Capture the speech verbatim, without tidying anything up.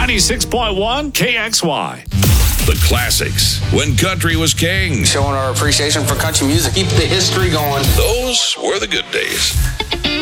ninety-six point one K X Y. The classics, when country was king. Showing our appreciation for country music. Keep the history going. Those were the good days.